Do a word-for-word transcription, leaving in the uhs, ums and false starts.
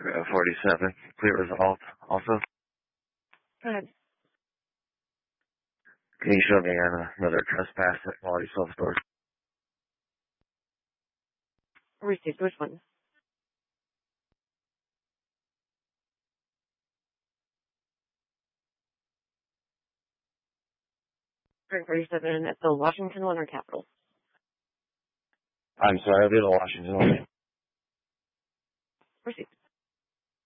Uh, forty-seven. Clear result. Also, Go ahead. can you show me uh, another trespass at Quality Self-Storage? Received. Which one? three forty-seven at the Washington one or Capitol? I'm sorry, I'll do the Washington one. Received.